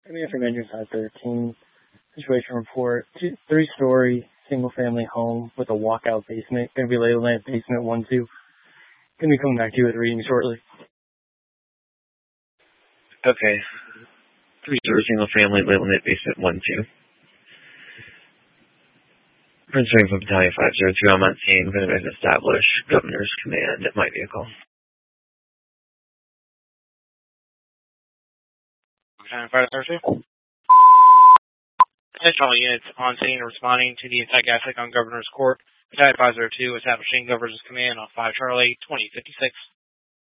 MEF Manager 513, situation report, three-story single-family home with a walkout basement, going to be labeled at basement 1-2. Going to be coming back to you with a reading shortly. Okay. Three-story single-family, labeled at basement 1-2. Prince Ring from Battalion 502, I'm on scene, going to establish Governor's Command at my vehicle. Battalion 502. All units on scene responding to the anti-gas leak on Governor's Court. Battalion 502 establishing Governor's Command on 5 Charlie 2056.